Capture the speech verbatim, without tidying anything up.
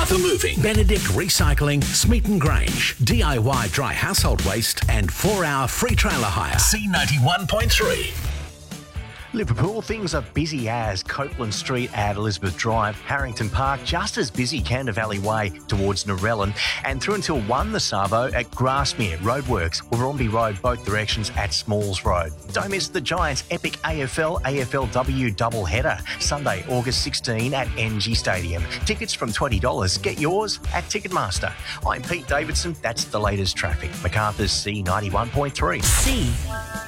Macarthur Moving, Benedict Recycling, Smeaton Grange, D I Y Dry Household Waste and four hour free trailer hire. C ninety-one point three. Liverpool, things are busy as Copeland Street at Elizabeth Drive, Harrington Park, just as busy Canter Valley Way towards Narellan, and through until one the Savo at Grassmere Roadworks, Warumbi Road both directions at Smalls Road. Don't miss the Giants' epic A F L A F L W doubleheader, Sunday, August sixteenth at N G Stadium. Tickets from twenty dollars. Get yours at Ticketmaster. I'm Pete Davidson. That's the latest traffic. Macarthur's C ninety-one point three. C.